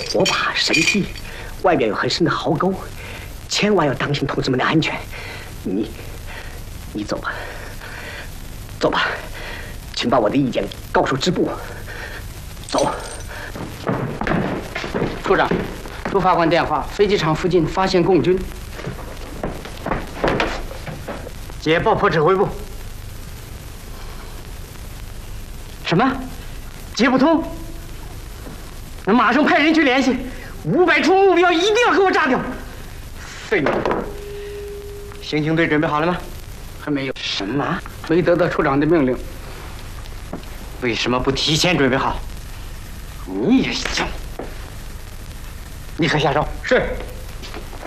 我怕身体外边有很深的壕沟，千万要当心同志们的安全。你走吧，走吧，请把我的意见告诉支部。走。 处长，驻法官电话，飞机场附近发现共军。 接爆破指挥部。什么？接不通？那马上派人去联系，500处目标一定要给我炸掉。废物！行刑队准备好了吗？ 还没有。 什么？ 没得到处长的命令。 为什么不提前准备好？你也行。立刻下手。 是。